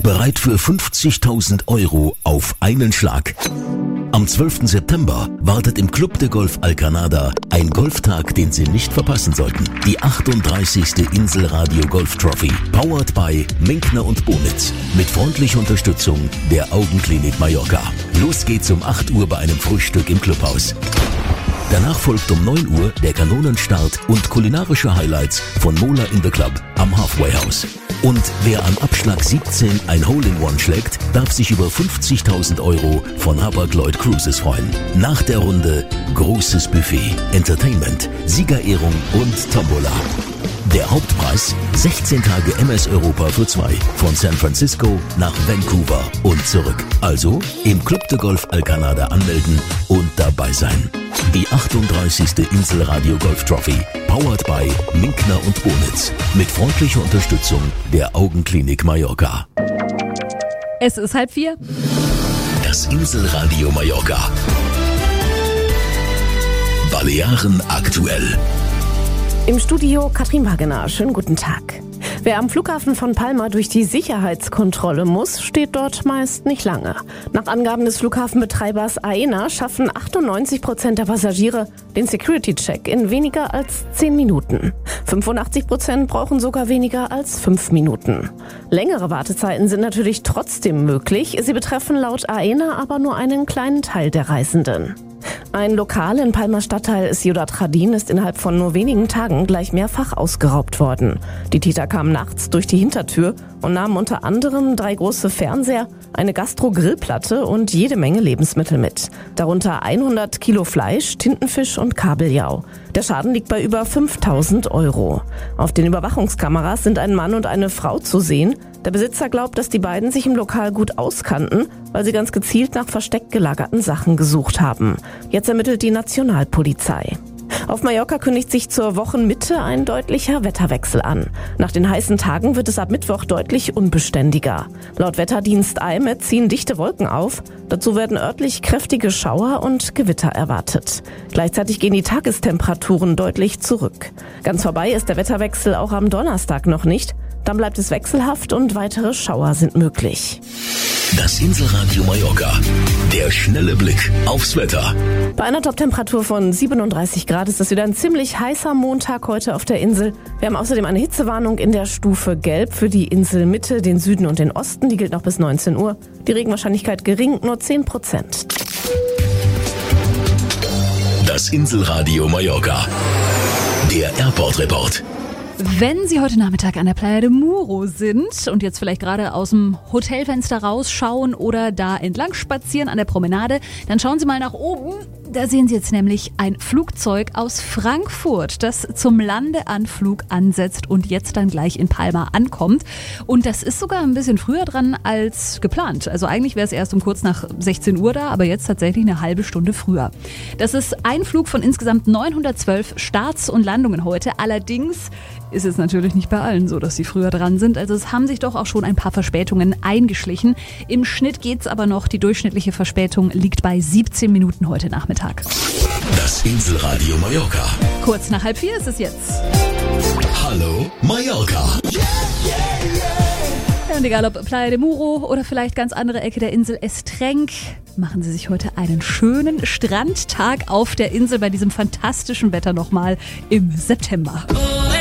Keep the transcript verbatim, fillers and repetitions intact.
bereit für fünfzigtausend Euro auf einen Schlag. Am zwölften September wartet im Club de Golf Alcanada ein Golftag, den Sie nicht verpassen sollten. Die achtunddreißigste Inselradio Golf Trophy, powered by Minkner und Bonitz, mit freundlicher Unterstützung der Augenklinik Mallorca. Los geht's um acht Uhr bei einem Frühstück im Clubhaus. Danach folgt um neun Uhr der Kanonenstart und kulinarische Highlights von Mola in the Club am Halfway House. Und wer am Abschlag siebzehn ein Hole-in-One schlägt, darf sich über fünfzigtausend Euro von Hapag-Lloyd Cruises freuen. Nach der Runde großes Buffet, Entertainment, Siegerehrung und Tombola. Der Hauptpreis sechzehn Tage M S Europa für zwei von San Francisco nach Vancouver und zurück. Also im Club de Golf Alcanada anmelden und dabei sein. Die achtunddreißigste Inselradio Golf Trophy, powered by Minkner und Bonitz, mit freundlicher Unterstützung der Augenklinik Mallorca. Es ist halb vier. Das Inselradio Mallorca. Balearen aktuell. Im Studio Katrin Wagener. Schönen guten Tag. Wer am Flughafen von Palma durch die Sicherheitskontrolle muss, steht dort meist nicht lange. Nach Angaben des Flughafenbetreibers Aena schaffen achtundneunzig Prozent der Passagiere den Security-Check in weniger als zehn Minuten. fünfundachtzig Prozent brauchen sogar weniger als fünf Minuten. Längere Wartezeiten sind natürlich trotzdem möglich. Sie betreffen laut Aena aber nur einen kleinen Teil der Reisenden. Ein Lokal in Palmas Stadtteil Ciudad Jardín ist innerhalb von nur wenigen Tagen gleich mehrfach ausgeraubt worden. Die Täter kamen nachts durch die Hintertür und nahmen unter anderem drei große Fernseher, eine Gastro-Grillplatte und jede Menge Lebensmittel mit. Darunter hundert Kilo Fleisch, Tintenfisch und Kabeljau. Der Schaden liegt bei über fünftausend Euro. Auf den Überwachungskameras sind ein Mann und eine Frau zu sehen. Der Besitzer glaubt, dass die beiden sich im Lokal gut auskannten, weil sie ganz gezielt nach versteckt gelagerten Sachen gesucht haben. Jetzt ermittelt die Nationalpolizei. Auf Mallorca kündigt sich zur Wochenmitte ein deutlicher Wetterwechsel an. Nach den heißen Tagen wird es ab Mittwoch deutlich unbeständiger. Laut Wetterdienst A I M E D ziehen dichte Wolken auf. Dazu werden örtlich kräftige Schauer und Gewitter erwartet. Gleichzeitig gehen die Tagestemperaturen deutlich zurück. Ganz vorbei ist der Wetterwechsel auch am Donnerstag noch nicht. Dann bleibt es wechselhaft und weitere Schauer sind möglich. Das Inselradio Mallorca. Der schnelle Blick aufs Wetter. Bei einer Toptemperatur von siebenunddreißig Grad ist es wieder ein ziemlich heißer Montag heute auf der Insel. Wir haben außerdem eine Hitzewarnung in der Stufe Gelb für die Inselmitte, den Süden und den Osten. Die gilt noch bis neunzehn Uhr. Die Regenwahrscheinlichkeit gering, nur zehn Prozent. Das Inselradio Mallorca. Der Airport Report. Wenn Sie heute Nachmittag an der Playa de Muro sind und jetzt vielleicht gerade aus dem Hotelfenster rausschauen oder da entlang spazieren an der Promenade, dann schauen Sie mal nach oben. Da sehen Sie jetzt nämlich ein Flugzeug aus Frankfurt, das zum Landeanflug ansetzt und jetzt dann gleich in Palma ankommt. Und das ist sogar ein bisschen früher dran als geplant. Also eigentlich wäre es erst um kurz nach sechzehn Uhr da, aber jetzt tatsächlich eine halbe Stunde früher. Das ist ein Flug von insgesamt neunhundertzwölf Starts und Landungen heute. Allerdings ist es natürlich nicht bei allen so, dass sie früher dran sind. Also es haben sich doch auch schon ein paar Verspätungen eingeschlichen. Im Schnitt geht's aber noch. Die durchschnittliche Verspätung liegt bei siebzehn Minuten heute Nachmittag. Das Inselradio Mallorca. Kurz nach halb vier ist es jetzt. Hallo Mallorca. Ja, und egal ob Playa de Muro oder vielleicht ganz andere Ecke der Insel Estrenc, machen Sie sich heute einen schönen Strandtag auf der Insel bei diesem fantastischen Wetter nochmal im September.